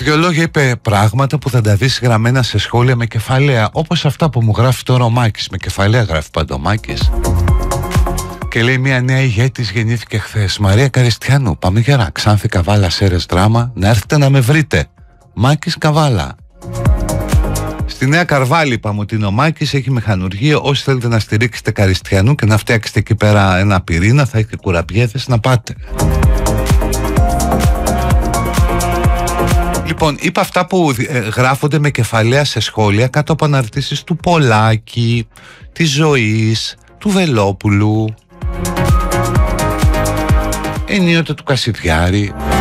δύο λόγια είπε πράγματα που θα τα δεις γραμμένα σε σχόλια με κεφαλαία, όπως αυτά που μου γράφει τώρα ο Μάκης. Με κεφαλαία γράφει πάντα ο Μάκης. Και λέει μια νέα ηγέτης γεννήθηκε χθες, Μαρία Καριστιανού. Πάμε γερά, Ξάνθη Καβάλα, Σέρες Δράμα. Να έρθετε να με βρείτε. Μάκης Καβάλα. Στη Νέα Καρβάλη είπαμε ότι είναι ο Μάκης, έχει μηχανουργία. Όσοι θέλετε να στηρίξετε Καριστιανού και να φτιάξετε εκεί πέρα ένα πυρήνα, θα έχετε κουραμπιέδες, να πάτε. Λοιπόν, είπα αυτά που γράφονται με κεφαλαία σε σχόλια κάτω από αναρτήσεις του Πολάκη, της Ζωής, του Βελόπουλου, ενίοτε του Κασιδιάρη.